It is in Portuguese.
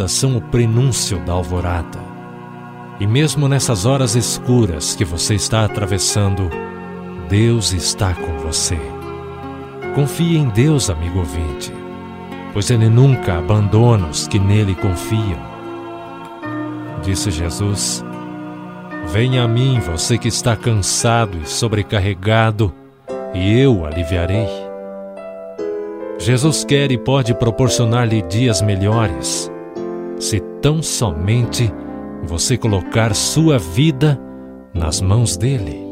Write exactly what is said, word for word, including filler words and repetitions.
madrugadas são o prenúncio da alvorada. E mesmo nessas horas escuras que você está atravessando, Deus está com você. Confie em Deus, amigo ouvinte, pois Ele nunca abandona os que nele confiam. Disse Jesus: venha a mim, você que está cansado e sobrecarregado, e eu o aliviarei. Jesus quer e pode proporcionar-lhe dias melhores, se tão somente você colocar sua vida nas mãos dele.